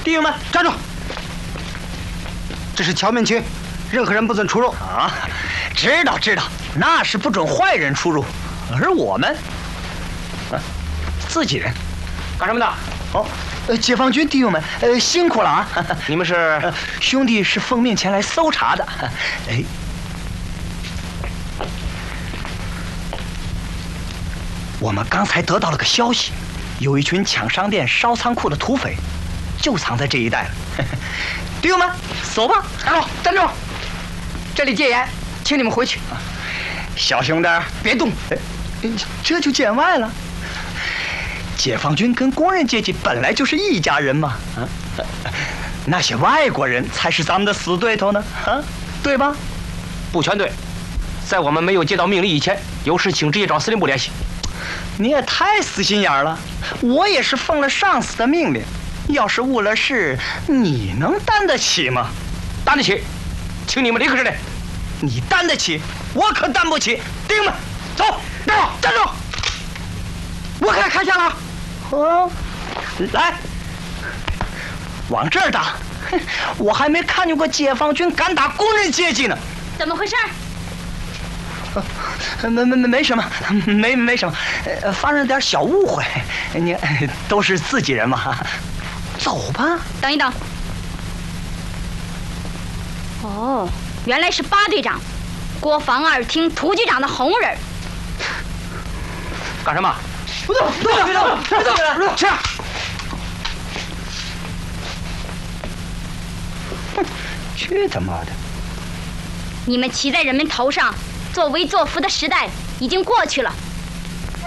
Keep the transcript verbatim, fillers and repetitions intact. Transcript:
弟兄们，站住！ 这是侨民区，任何人不准出入。 啊，知道知道，那是不准坏人出入，而我们，啊，自己人， 干什么的？ 哦，呃，解放军弟兄们，呃，辛苦了啊！ 你们是、 呃、兄弟是奉命前来搜查的。哎，我们刚才得到了个消息，有一群抢商店、烧仓库的土匪，就藏在这一带了。弟兄们，走吧！ 站住！站住！这里戒严，请你们回去。 小兄弟，别动！哎，这就见外了。解放军跟工人阶级本来就是一家人嘛，啊，那些外国人才是咱们的死对头呢，啊，对吧？ 不全对，在我们没有接到命令以前，有事请直接找司令部联系。 你也太死心眼了，我也是奉了上司的命令，要是误了事，你能担得起吗？ 担得起，请你们立刻指令。 你担得起，我可担不起。弟兄们，走，站住，站住！我可开枪了。哦，来，往这儿打！我还没看见过解放军敢打工人阶级呢。 怎么回事？ 没没没没什么，没没什么，呃，发生点小误会。你都是自己人嘛，走吧。 等一等。哦，原来是八队长，国防二厅涂局长的红人。 干什么？ 不动，不动，不动，不动，不动，是。哼，去他妈的！ 你们骑在人们头上，作威作福的时代已经过去了。